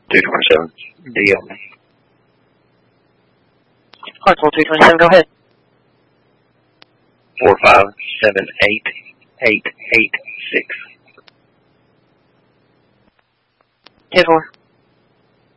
227. D only. Hartsville 227, go ahead. 4578886. 10-4.